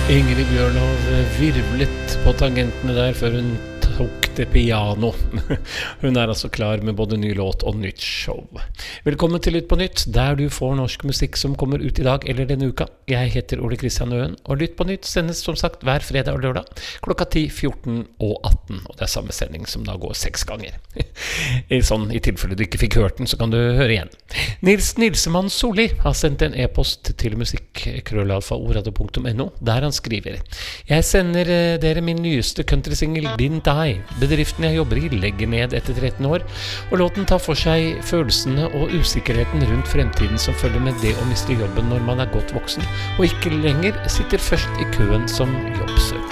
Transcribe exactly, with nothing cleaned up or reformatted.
Ingrid Bjørnov virvlet på tangentene der før hun tok det piano. Hun er altså klar med både ny låt og nytt show. Velkommen til Lytt på Nytt, der du får norsk musikk som kommer ut i dag eller denne uka. Jeg heter Ole Kristian Øen, og Lytt på Nytt sendes som sagt hver fredag og lørdag klokka ti, fjorten og atten. Og det er samme sending som da går seks ganger. I sånn, i tilfelle du ikke fikk hørt den, så kan du høre igjen. Nils Nilsemann Solli har sendt en e-post til musikk-krøllalfa-orado punktum no, der han skriver: Jeg sender dere min nyeste country-single Didn't Die. Bedriften jeg jobber i legger ned etter tretten år, og låten tar for seg følelsene og usikkerheten rundt fremtiden som følger med det å miste jobben når man er godt voksen, og ikke lenger sitter først i køen som jobbsøker.